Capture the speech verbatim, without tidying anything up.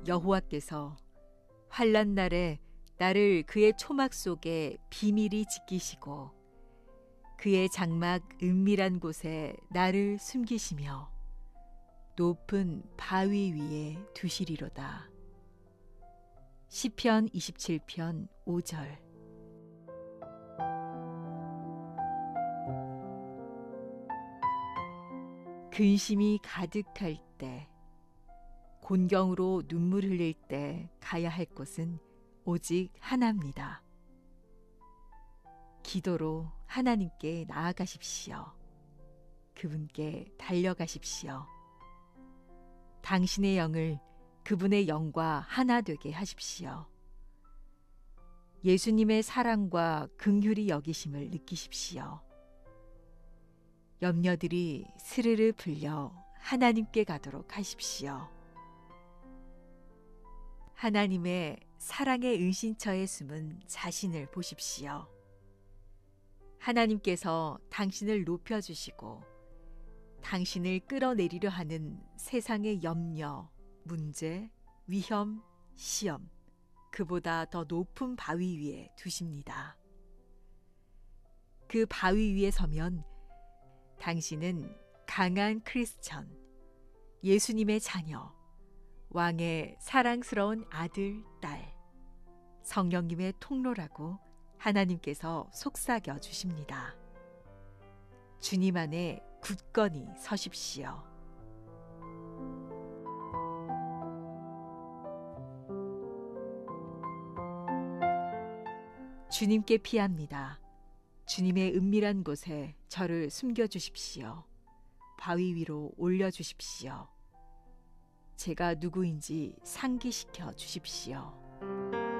여호와께서 환난 날에 나를 그의 초막 속에 비밀히 지키시고 그의 장막 은밀한 곳에 나를 숨기시며 높은 바위 위에 두시리로다. 시편 이십칠 편 오 절. 근심이 가득할 때, 곤경으로 눈물 흘릴 때 가야 할 곳은 오직 하나입니다. 기도로 하나님께 나아가십시오. 그분께 달려가십시오. 당신의 영을 그분의 영과 하나 되게 하십시오. 예수님의 사랑과 긍휼히 여기심을 느끼십시오. 염려들이 스르르 풀려 하나님께 가도록 하십시오. 하나님의 사랑의 은신처에 숨은 자신을 보십시오. 하나님께서 당신을 높여주시고 당신을 끌어내리려 하는 세상의 염려, 문제, 위험, 시험, 그보다 더 높은 바위 위에 두십니다. 그 바위 위에 서면 당신은 강한 크리스천, 예수님의 자녀, 왕의 사랑스러운 아들, 딸, 성령님의 통로라고 하나님께서 속삭여 주십니다. 주님 안에 굳건히 서십시오. 주님께 피합니다. 주님의 은밀한 곳에 저를 숨겨주십시오. 바위 위로 올려주십시오. 제가 누구인지 상기시켜 주십시오.